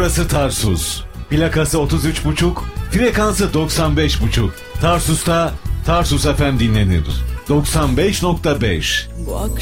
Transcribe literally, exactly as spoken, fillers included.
Burası Tarsus. Plakası otuz üç buçuk, frekansı doksan beş buçuk. Tarsus'ta Tarsus F M dinlenir. doksan beş nokta beş. Bu akşam